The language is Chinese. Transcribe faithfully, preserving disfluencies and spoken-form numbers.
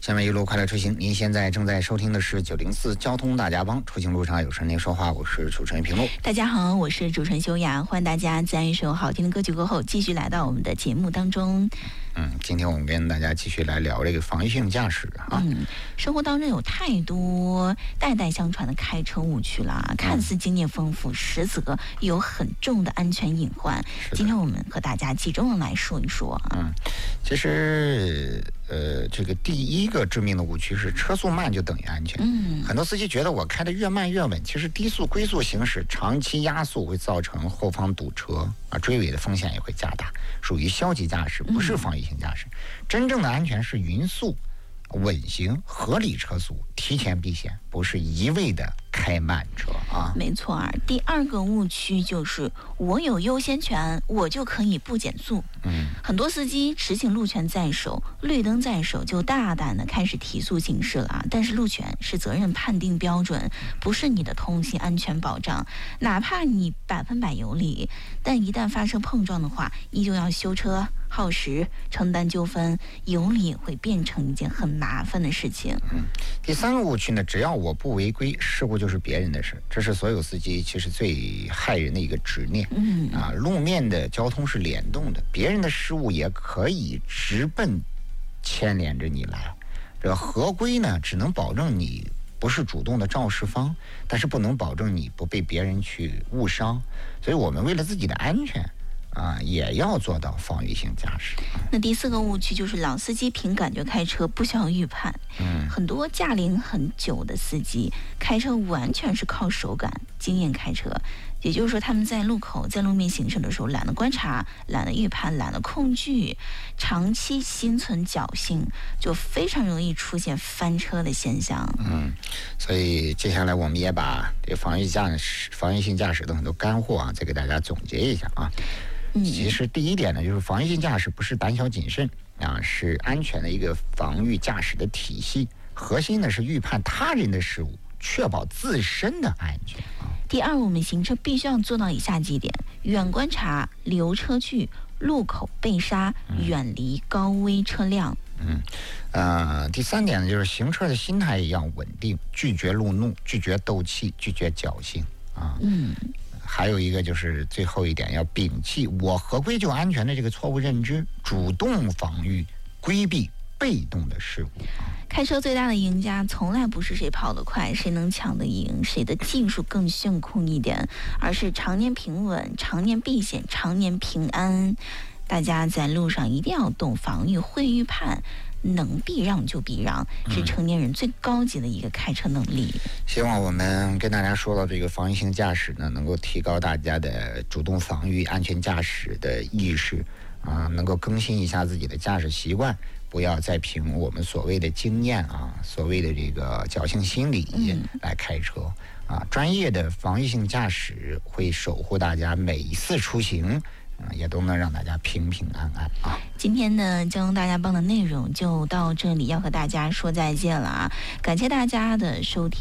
下面一路快乐出行，您现在正在收听的是九零四交通大家帮，出行路上有声您说话，我是主持人平路。 大家好，我是主持人修雅，欢迎大家在一首好听的歌曲过后继续来到我们的节目当中。 嗯，今天我们跟大家继续来聊这个防御性驾驶啊。 嗯，生活当中有太多代代相传的开车误区啦，看似经验丰富，实则有很重的安全隐患。今天我们和大家集中的来说一说啊。 嗯，其实呃，这个第一个致命的误区是车速慢就等于安全。 嗯， 很多司机觉得我开得越慢越稳，其实低速龟速行驶长期压速会造成后方堵车啊，追尾的风险也会加大，属于消极驾驶，不是防御性驾驶。嗯、真正的安全是匀速、稳行、合理车速，提前避险，不是一味的开慢车啊。 没错啊。第二个误区就是我有优先权，我就可以不减速。 嗯， 很多司机持行路权在手，绿灯在手就大胆的开始提速行驶了。但是路权是责任判定标准，不是你的通行安全保障。哪怕你百分百有理，但一旦发生碰撞的话，依旧要修车、耗时、承担纠纷，有理会变成一件很麻烦的事情。 嗯，第三个误区呢，只要我不违规，事故就是别人的事，这是所有司机其实最害人的一个执念。 嗯啊，路面的交通是联动的，别人的失误也可以直奔牵连着你来。这个合规呢，只能保证你不是主动的肇事方，但是不能保证你不被别人去误伤。所以我们为了自己的安全啊，也要做到防御性驾驶。 那第四个误区就是老司机凭感觉开车，不需要预判。 嗯， 很多驾龄很久的司机开车完全是靠手感、经验开车，也就是说他们在路口、在路面行驶的时候，懒得观察、懒得预判、懒得控制，长期心存侥幸，就非常容易出现翻车的现象。 嗯，所以接下来我们也把这个防御驾驶、防御性驾驶的很多干货啊，再给大家总结一下啊。其实第一点呢，就是防御性驾驶不是胆小谨慎啊，是安全的一个防御驾驶的体系。核心呢是预判他人的失误，确保自身的安全啊。 第二，我们行车必须要做到以下几点：远观察、留车距、路口被刹、远离高危车辆。 嗯，呃，第三点呢，就是行车的心态也要稳定，拒绝路怒，拒绝斗气，拒绝侥幸啊。 嗯。 还有一个就是最后一点，要摒弃我合规就安全的这个错误认知，主动防御，规避被动的事故。 开车最大的赢家从来不是谁跑得快，谁能抢得赢，谁的技术更炫酷一点，而是常年平稳，常年避险，常年平安。大家在路上一定要懂防御，会预判，能避让就避让，是成年人最高级的一个开车能力。嗯、 希望我们跟大家说到这个防御性驾驶呢，能够提高大家的主动防御、安全驾驶的意识啊，能够更新一下自己的驾驶习惯，不要再凭我们所谓的经验啊，所谓的这个侥幸心理来开车、嗯、啊。专业的防御性驾驶会守护大家每一次出行。啊，也都能让大家平平安安啊！ 今天的交通大家帮的内容就到这里，要和大家说再见了啊！感谢大家的收听。